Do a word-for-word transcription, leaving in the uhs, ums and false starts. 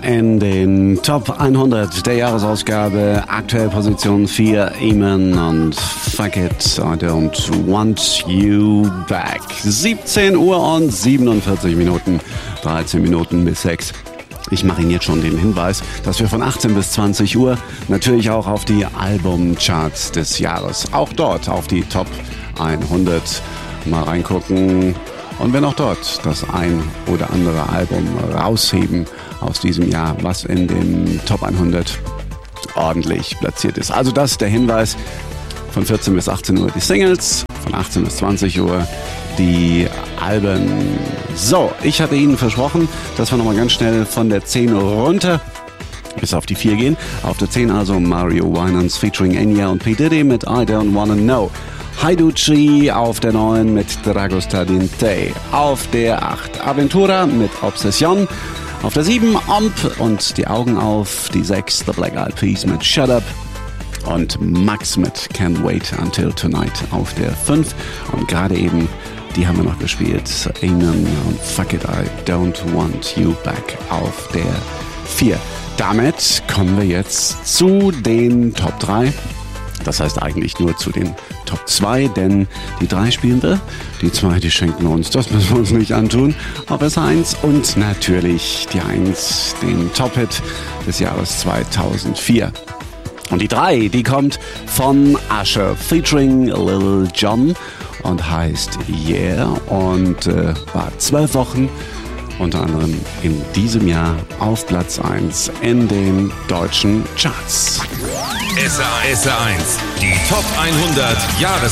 in den Top hundert der Jahresausgabe. Aktuell Position vier, Eamon und Fuck It, I Don't Want You Back. siebzehn Uhr und siebenundvierzig Minuten, dreizehn Minuten bis sechs. Ich mache Ihnen jetzt schon den Hinweis, dass wir von achtzehn bis zwanzig Uhr natürlich auch auf die Albumcharts des Jahres, auch dort auf die Top hundert mal reingucken. Und wenn auch dort das ein oder andere Album rausheben aus diesem Jahr, was in den Top hundert ordentlich platziert ist. Also das ist der Hinweis. Von vierzehn bis achtzehn Uhr die Singles, von achtzehn bis zwanzig Uhr die Alben. So, ich hatte Ihnen versprochen, dass wir nochmal ganz schnell von der zehn runter bis auf die vier gehen. Auf der zehn also Mario Winans featuring Enya und P. Diddy mit I Don't Wanna Know. Haiduchi auf der neun mit Dragosta Dinte. Auf der acht Aventura mit Obsession. Auf der sieben Omp und die Augen auf. Die sechs The Black Eyed Peas mit Shut Up. Und Max mit Can't Wait Until Tonight auf der fünf. Und gerade eben, die haben wir noch gespielt, Eamon und Fuck It, I Don't Want You Back auf der vier. Damit kommen wir jetzt zu den Top drei. Das heißt eigentlich nur zu den Top zwei, denn die drei spielen wir, die zwei, die schenken wir uns, das müssen wir uns nicht antun. Auf S eins und natürlich die eins, den Top-Hit des Jahres zweitausendvier. Und die drei, die kommt von Usher featuring Lil Jon und heißt Yeah und äh, war zwölf Wochen unter anderem in diesem Jahr auf Platz eins in den deutschen Charts. S R eins, die Top hundert Jahres